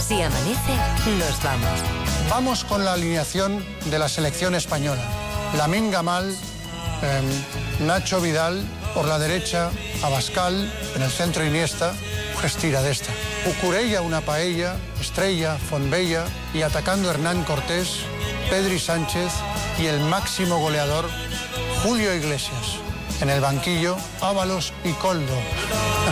Si amanece, nos vamos. Vamos con la alineación de la selección española. Lamine Yamal, Nacho Vidal, por la derecha, Abascal, en el centro Iniesta, pues tira de esta. Cucurella, una paella, Estrella, Fonbella y atacando Hernán Cortés, Pedri Sánchez y el máximo goleador, Julio Iglesias. En el banquillo, Ábalos y Koldo.